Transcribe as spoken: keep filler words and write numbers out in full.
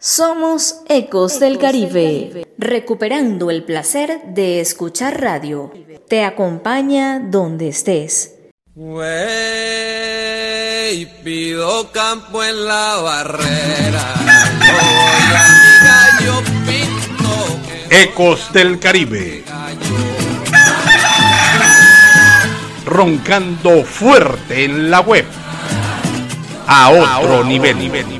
Somos Ecos del Caribe, recuperando el placer de escuchar radio. Te acompaña donde estés. Wey, pido campo en la barrera. Yo voy a mi gallo pinto. Ecos del Caribe. Roncando fuerte en la web. A otro, a otro nivel. nivel.